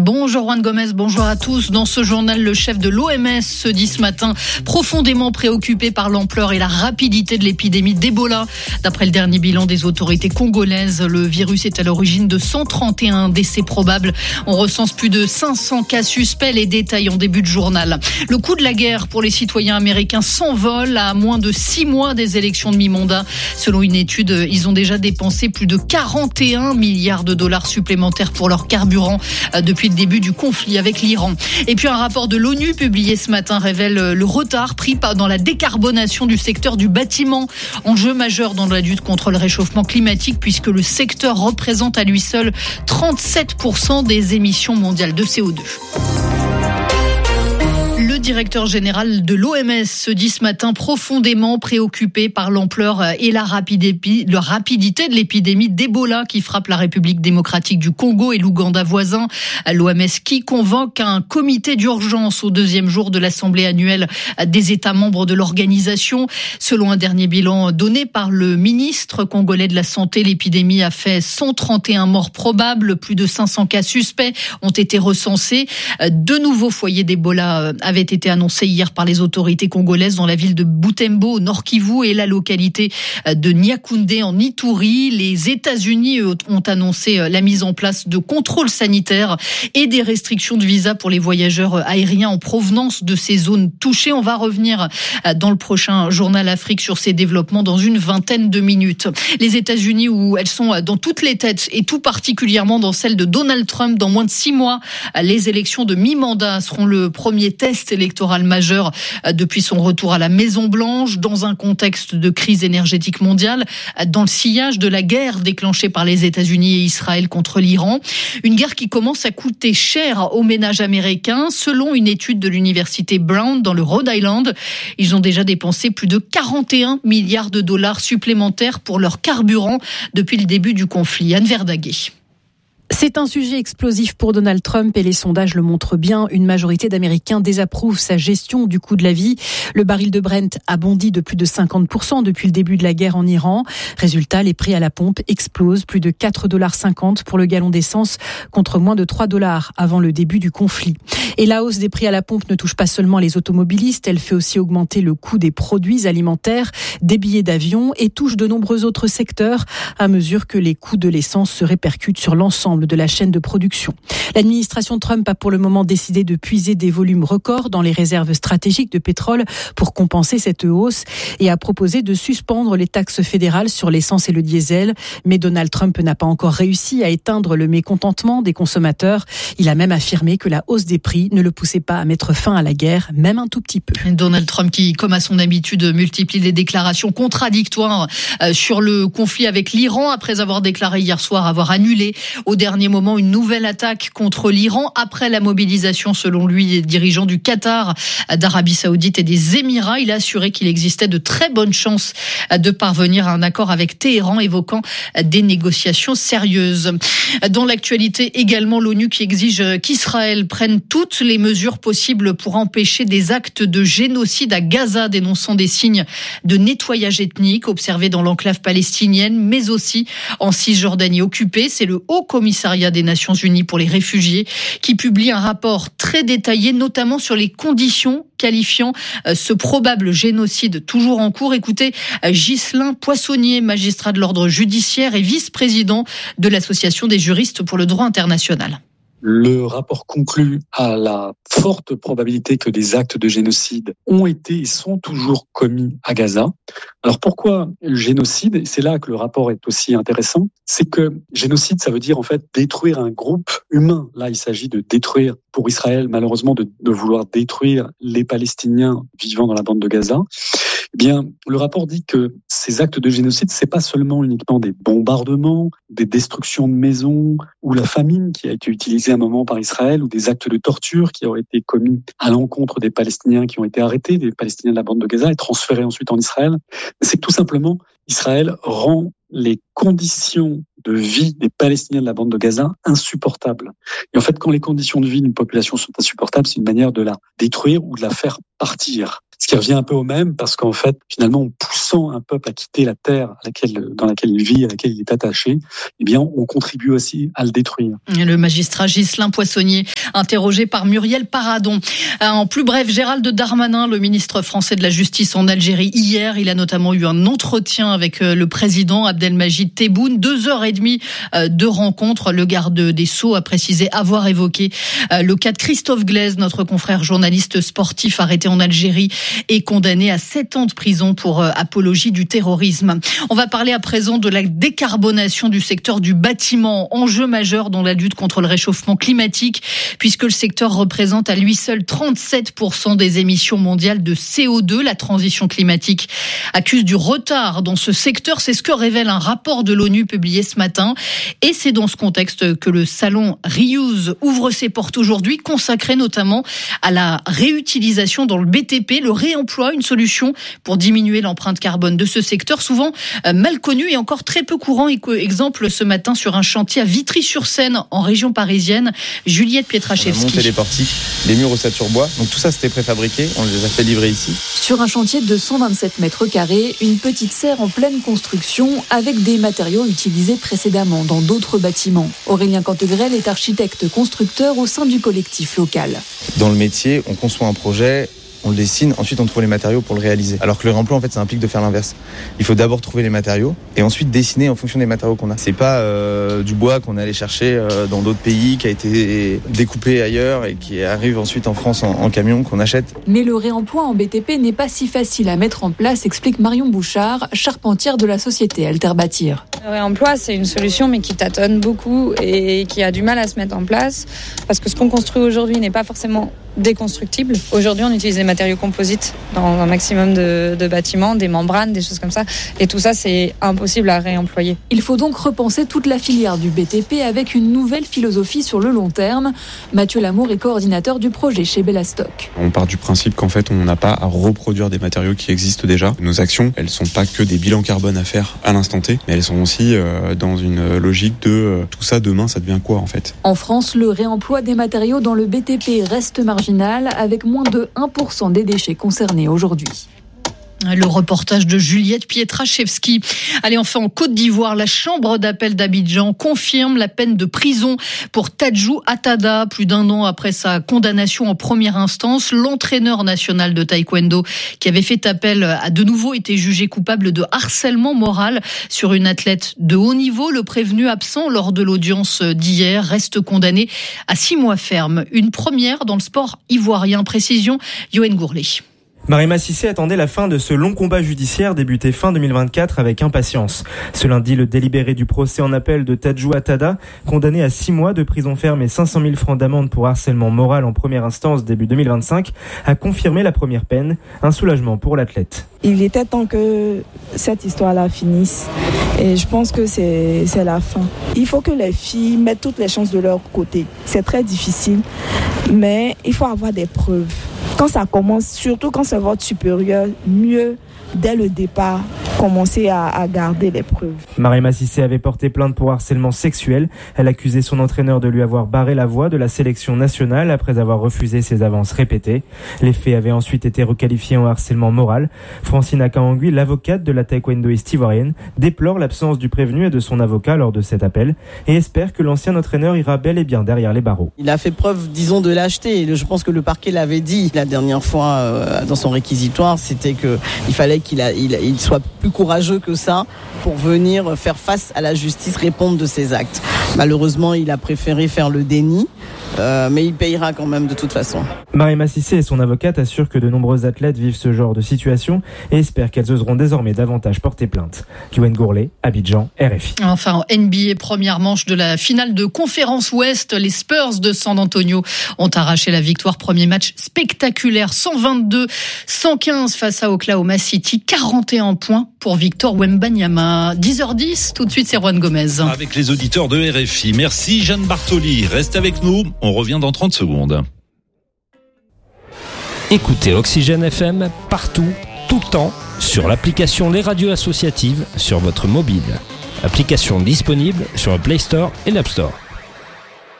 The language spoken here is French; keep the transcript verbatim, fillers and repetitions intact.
Bonjour Juan Gomez, bonjour à tous. Dans ce journal, le chef de l'O M S se dit ce matin profondément préoccupé par l'ampleur et la rapidité de l'épidémie d'Ebola. D'après le dernier bilan des autorités congolaises, le virus est à l'origine de cent trente et un décès probables. On recense plus de cinq cents cas suspects, les détails en début de journal. Le coût de la guerre pour les citoyens américains s'envole à moins de six mois des élections de mi-mandat. Selon une étude, ils ont déjà dépensé plus de quarante et un milliards de dollars supplémentaires pour leur carburant depuis le début du conflit avec l'Iran. Et puis un rapport de l'ONU publié ce matin révèle le retard pris dans la décarbonation du secteur du bâtiment. Enjeu majeur dans la lutte contre le réchauffement climatique puisque le secteur représente à lui seul trente-sept pour cent des émissions mondiales de C O deux. Le directeur général de l'O M S se dit ce matin profondément préoccupé par l'ampleur et la rapidité de l'épidémie d'Ebola qui frappe la République démocratique du Congo et l'Ouganda voisin. L'O M S qui convoque un comité d'urgence au deuxième jour de l'Assemblée annuelle des États membres de l'organisation. Selon un dernier bilan donné par le ministre congolais de la Santé, l'épidémie a fait cent trente et un morts probables, plus de cinq cents cas suspects ont été recensés. De nouveaux foyers d'Ebola avaient été annoncé hier par les autorités congolaises dans la ville de Butembo au Nord Kivu et la localité de Niakoundé en Ituri. Les États-Unis ont annoncé la mise en place de contrôles sanitaires et des restrictions de visa pour les voyageurs aériens en provenance de ces zones touchées. On va revenir dans le prochain journal Afrique sur ces développements dans une vingtaine de minutes. Les États-Unis où elles sont dans toutes les têtes et tout particulièrement dans celle de Donald Trump dans moins de six mois. Les élections de mi-mandat seront le premier test électoral majeur depuis son retour à la Maison-Blanche dans un contexte de crise énergétique mondiale, dans le sillage de la guerre déclenchée par les États-Unis et Israël contre l'Iran. Une guerre qui commence à coûter cher aux ménages américains. Selon une étude de l'université Brown dans le Rhode Island, ils ont déjà dépensé plus de quarante et un milliards de dollars supplémentaires pour leur carburant depuis le début du conflit. Anne Verdaguet. C'est un sujet explosif pour Donald Trump et les sondages le montrent bien. Une majorité d'Américains désapprouvent sa gestion du coût de la vie. Le baril de Brent a bondi de plus de cinquante pour cent depuis le début de la guerre en Iran. Résultat, les prix à la pompe explosent. Plus de quatre dollars cinquante pour le gallon d'essence contre moins de trois dollars avant le début du conflit. Et la hausse des prix à la pompe ne touche pas seulement les automobilistes. Elle fait aussi augmenter le coût des produits alimentaires, des billets d'avion et touche de nombreux autres secteurs à mesure que les coûts de l'essence se répercutent sur l'ensemble de la chaîne de production. L'administration Trump a pour le moment décidé de puiser des volumes records dans les réserves stratégiques de pétrole pour compenser cette hausse et a proposé de suspendre les taxes fédérales sur l'essence et le diesel. Mais Donald Trump n'a pas encore réussi à éteindre le mécontentement des consommateurs. Il a même affirmé que la hausse des prix ne le poussait pas à mettre fin à la guerre, même un tout petit peu. Donald Trump qui, comme à son habitude, multiplie les déclarations contradictoires sur le conflit avec l'Iran après avoir déclaré hier soir avoir annulé au dernier moment une nouvelle attaque contre l'Iran après la mobilisation, selon lui, des dirigeants du Qatar, d'Arabie Saoudite et des Émirats. Il a assuré qu'il existait de très bonnes chances de parvenir à un accord avec Téhéran, évoquant des négociations sérieuses. Dans l'actualité également, l'ONU qui exige qu'Israël prenne toutes les mesures possibles pour empêcher des actes de génocide à Gaza, dénonçant des signes de nettoyage ethnique observés dans l'enclave palestinienne, mais aussi en Cisjordanie occupée. C'est le Haut Commissariat des Nations Unies pour les réfugiés qui publie un rapport très détaillé, notamment sur les conditions qualifiant ce probable génocide toujours en cours. Écoutez, Ghislain Poissonnier, magistrat de l'ordre judiciaire et vice-président de l'Association des juristes pour le droit international. Le rapport conclut à la forte probabilité que des actes de génocide ont été et sont toujours commis à Gaza. Alors pourquoi le génocide ? C'est là que le rapport est aussi intéressant. C'est que génocide, ça veut dire en fait détruire un groupe humain. Là, il s'agit de détruire, pour Israël, malheureusement, de, de vouloir détruire les Palestiniens vivant dans la bande de Gaza. Eh bien, le rapport dit que ces actes de génocide, c'est pas seulement uniquement des bombardements, des destructions de maisons ou la famine qui a été utilisée à un moment par Israël ou des actes de torture qui auraient été commis à l'encontre des Palestiniens qui ont été arrêtés, des Palestiniens de la bande de Gaza et transférés ensuite en Israël. C'est que tout simplement, Israël rend les conditions de vie des Palestiniens de la bande de Gaza insupportables. Et en fait, quand les conditions de vie d'une population sont insupportables, c'est une manière de la détruire ou de la faire partir. Ce qui revient un peu au même parce qu'en fait, finalement, en poussant un peuple à quitter la terre à laquelle, dans laquelle il vit, à laquelle il est attaché, eh bien, on contribue aussi à le détruire. Le magistrat Ghislain Poissonnier, interrogé par Muriel Paradon. En plus bref, Gérald Darmanin, le ministre français de la Justice en Algérie, hier, il a notamment eu un entretien avec le président Abdelmajid Tebboune. Deux heures et demie de rencontre. Le garde des Sceaux a précisé avoir évoqué le cas de Christophe Glaise, notre confrère journaliste sportif arrêté en Algérie et condamné à sept ans de prison pour apologie du terrorisme. On va parler à présent de la décarbonation du secteur du bâtiment, enjeu majeur dans la lutte contre le réchauffement climatique, puisque le secteur représente à lui seul trente-sept pour cent des émissions mondiales de C O deux. La transition climatique accuse du retard dans ce secteur, c'est ce que révèle un rapport de l'ONU publié ce matin. Et c'est dans ce contexte que le salon Reuse ouvre ses portes aujourd'hui, consacré notamment à la réutilisation dans le B T P, le réemploi, une solution pour diminuer l'empreinte carbone de ce secteur, souvent mal connu et encore très peu courant. Exemple ce matin sur un chantier à Vitry-sur-Seine, en région parisienne. Juliette Pietraszewski. On a monté les portiques, les murs au sur bois. Donc tout ça, c'était préfabriqué. On les a fait livrer ici. Sur un chantier de cent vingt-sept mètres carrés, une petite serre en pleine construction avec des matériaux utilisés précédemment dans d'autres bâtiments. Aurélien Cantegrel est architecte constructeur au sein du collectif local. Dans le métier, on conçoit un projet, on le dessine, ensuite on trouve les matériaux pour le réaliser. Alors que le réemploi, en fait, ça implique de faire l'inverse. Il faut d'abord trouver les matériaux et ensuite dessiner en fonction des matériaux qu'on a. C'est pas euh, du bois qu'on est allé chercher euh, dans d'autres pays, qui a été découpé ailleurs et qui arrive ensuite en France en, en camion qu'on achète. Mais le réemploi en B T P n'est pas si facile à mettre en place, explique Marion Bouchard, charpentière de la société Alter Bâtir. Le réemploi, c'est une solution mais qui tâtonne beaucoup et qui a du mal à se mettre en place parce que ce qu'on construit aujourd'hui n'est pas forcément déconstructible. Aujourd'hui, on utilise des matériaux composites dans un maximum de, de bâtiments, des membranes, des choses comme ça. Et tout ça, c'est impossible à réemployer. Il faut donc repenser toute la filière du B T P avec une nouvelle philosophie sur le long terme. Mathieu Lamour est coordinateur du projet chez Bellastock. On part du principe qu'en fait, on n'a pas à reproduire des matériaux qui existent déjà. Nos actions, elles sont pas que des bilans carbone à faire à l'instant T, mais elles sont aussi euh, dans une logique de euh, tout ça demain, ça devient quoi en fait ? En France, le réemploi des matériaux dans le B T P reste marginal, avec moins de un pour cent des déchets concernés aujourd'hui. Le reportage de Juliette Pietraszewski. Allez, enfin, en Côte d'Ivoire, la chambre d'appel d'Abidjan confirme la peine de prison pour Tadjou Atada. Plus d'un an après sa condamnation en première instance, l'entraîneur national de taekwondo qui avait fait appel a de nouveau été jugé coupable de harcèlement moral sur une athlète de haut niveau. Le prévenu absent lors de l'audience d'hier reste condamné à six mois ferme. Une première dans le sport ivoirien. Précision, Yoann Gourlet. Mariama Cissé attendait la fin de ce long combat judiciaire débuté fin deux mille vingt-quatre avec impatience. Ce lundi, le délibéré du procès en appel de Tadjou Atada, condamné à six mois de prison ferme et cinq cent mille francs d'amende pour harcèlement moral en première instance début deux mille vingt-cinq, a confirmé la première peine, un soulagement pour l'athlète. Il était temps que cette histoire-là finisse et je pense que c'est, c'est la fin. Il faut que les filles mettent toutes les chances de leur côté. C'est très difficile, mais il faut avoir des preuves. Quand ça commence, surtout quand c'est votre supérieur, mieux dès le départ, commencer à, à garder les preuves. Mariama Cissé avait porté plainte pour harcèlement sexuel. Elle accusait son entraîneur de lui avoir barré la voie de la sélection nationale après avoir refusé ses avances répétées. Les faits avaient ensuite été requalifiés en harcèlement moral. Francine Akangui, l'avocate de la taekwondoïste ivoirienne, déplore l'absence du prévenu et de son avocat lors de cet appel et espère que l'ancien entraîneur ira bel et bien derrière les barreaux. Il a fait preuve, disons, de lâcheté. Je pense que le parquet l'avait dit la dernière fois euh, dans son réquisitoire, c'était qu'il fallait qu'il a, il, il soit plus courageux que ça pour venir faire face à la justice, répondre de ses actes. Malheureusement, il a préféré faire le déni, euh, mais il payera quand même de toute façon. Mariama Cissé et son avocate assurent que de nombreux athlètes vivent ce genre de situation et espèrent qu'elles oseront désormais davantage porter plainte. Yoann Gourlet, Abidjan, R F I. Enfin, en N B A, première manche de la finale de Conférence Ouest, les Spurs de San Antonio ont arraché la victoire. Premier match spectaculaire, cent vingt-deux à cent quinze face à Oklahoma City, quarante et un points pour Victor Wembanyama. dix heures dix, tout de suite c'est Juan Gomez. Avec les auditeurs de R F I. Merci Jeanne Bartoli. Reste avec nous, on revient dans trente secondes. Écoutez Oxygène F M partout, tout le temps, sur l'application Les Radios Associatives sur votre mobile. Application disponible sur le Play Store et l'App Store.